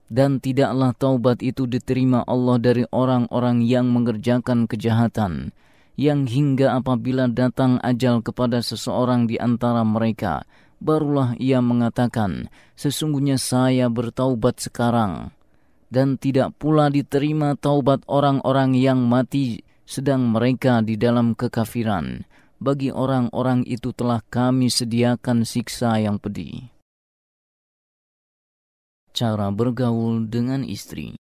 Dan tidaklah taubat itu diterima Allah dari orang-orang yang mengerjakan kejahatan, yang hingga apabila datang ajal kepada seseorang di antara mereka, barulah ia mengatakan, sesungguhnya saya bertaubat sekarang. Dan tidak pula diterima taubat orang-orang yang mati sedang mereka di dalam kekafiran. Bagi orang-orang itu telah kami sediakan siksa yang pedih. Cara bergaul dengan istri.